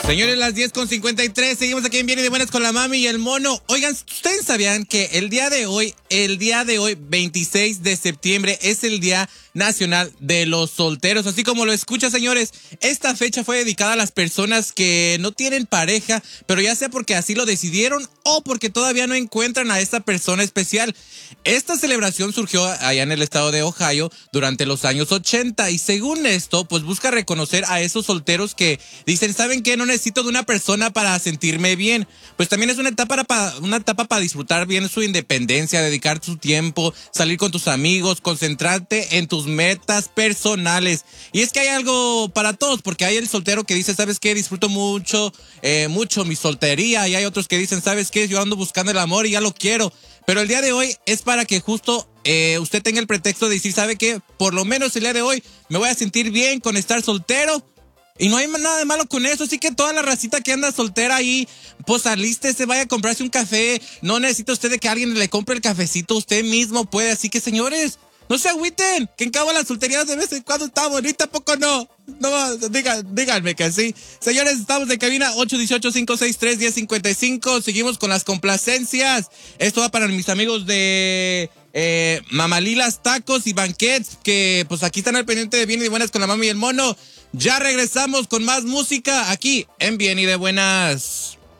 Señores, las 10:53, seguimos aquí en Bien y de Buenas con la Mami y el Mono. Oigan, ¿ustedes sabían que el día de hoy, 26 de septiembre, es el Día Nacional de los Solteros? Así como lo escucha, señores, esta fecha fue dedicada a las personas que no tienen pareja, pero ya sea porque así lo decidieron o porque todavía no encuentran a esta persona especial. Esta celebración surgió allá en el estado de Ohio durante los años 80 y según esto, pues busca reconocer a esos solteros que dicen, ¿saben qué? No necesito de una persona para sentirme bien. Pues también es una etapa para disfrutar bien su independencia, dedicar su tiempo, salir con tus amigos, concentrarte en tus metas personales. Y es que hay algo para todos, porque hay el soltero que dice, ¿sabes qué? Disfruto mucho mi soltería. Y hay otros que dicen, ¿sabes qué? Yo ando buscando el amor y ya lo quiero. Pero el día de hoy es para que justo usted tenga el pretexto de decir, ¿sabe qué? Por lo menos el día de hoy me voy a sentir bien con estar soltero. Y no hay nada de malo con eso, así que toda la racita que anda soltera ahí, pues alístese, vaya a comprarse un café. No necesita usted de que alguien le compre el cafecito, usted mismo puede. Así que, señores, no se agüiten, que en cabo la soltería de vez en cuando está bonita, ¿a poco no? No, díganme que sí. Señores, estamos de cabina 818-563-1055. Seguimos con las complacencias. Esto va para mis amigos de Mamalilas Tacos y Banquets, que pues aquí están al pendiente de Bien y de Buenas con la Mami y el Mono. Ya regresamos con más música aquí en Bien y de Buenas.